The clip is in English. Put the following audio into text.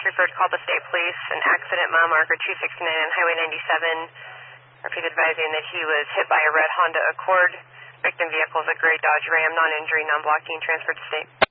referred to call the state police. An accident, mile marker 269 on Highway 97. Repeat advising that he was hit by a red Honda Accord. Victim vehicle is a gray Dodge Ram, non-injury, non-blocking, transferred to state.